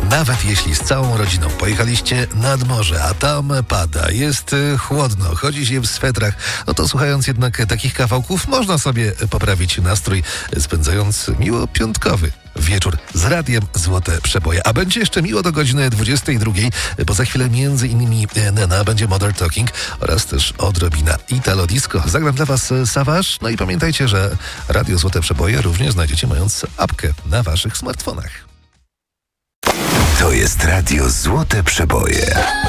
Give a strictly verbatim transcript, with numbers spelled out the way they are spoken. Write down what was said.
Nawet jeśli z całą rodziną pojechaliście nad morze, a tam pada, jest chłodno, chodzi się w swetrach, no to słuchając jednak takich kawałków można sobie poprawić nastrój, spędzając miło piątkowy wieczór z radiem Złote Przeboje. A będzie jeszcze miło do godziny dwudziestej drugiej, bo za chwilę między innymi Nena, będzie Modern Talking oraz też odrobina Italo Disco. Zagram dla was Savage. No i pamiętajcie, że Radio Złote Przeboje również znajdziecie mając apkę na waszych smartfonach. To jest Radio Złote Przeboje.